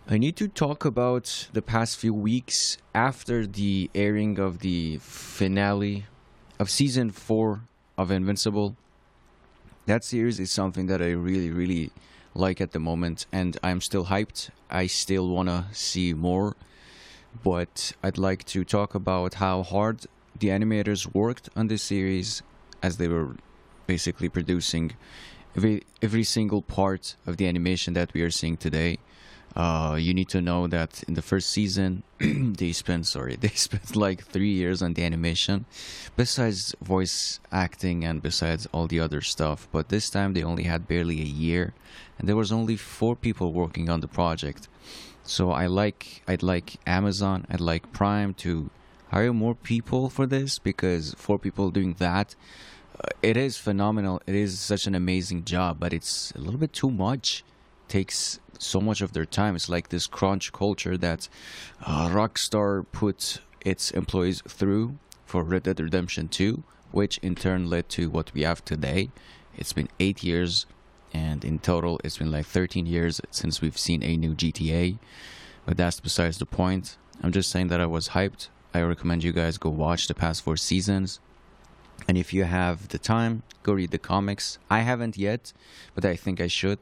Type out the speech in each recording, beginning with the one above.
I need to talk about the past few weeks after the airing of the finale of season 4 of Invincible. That series is something that I really, really like at the moment, and I'm still hyped. I still want to see more, but I'd like to talk about how hard the animators worked on this series as they were basically producing every single part of the animation that we are seeing today. You need to know that in the first season, they spent like 3 years on the animation, besides voice acting and besides all the other stuff. But this time they only had barely a year, and there was only 4 people working on the project. So I'd like Amazon, I'd like Prime to hire more people for this, because 4 people doing that, it is phenomenal. It is such an amazing job, but it's a little bit too much. Takes so much of their time. It's like this crunch culture that Rockstar put its employees through for Red Dead Redemption 2, which in turn led to what we have today. It's been 8 years, and in total, it's been like 13 years since we've seen a new GTA. But that's besides the point. I'm just saying that I was hyped. I recommend you guys go watch the past 4 seasons. And if you have the time, go read the comics. I haven't yet, but I think I should.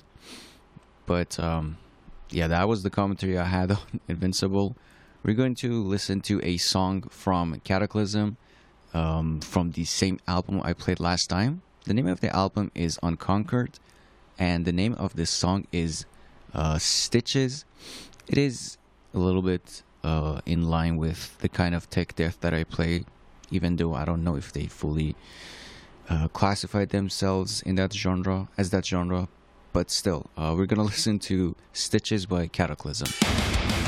But yeah, that was the commentary I had on Invincible. We're going to listen to a song from Cataclysm, from the same album I played last time. The name of the album is Unconquered, and the name of this song is Stitches. It is a little bit in line with the kind of tech death that I play, even though I don't know if they fully classified themselves in that genre, as that genre. But still, we're gonna listen to Stitches by Cataclysm.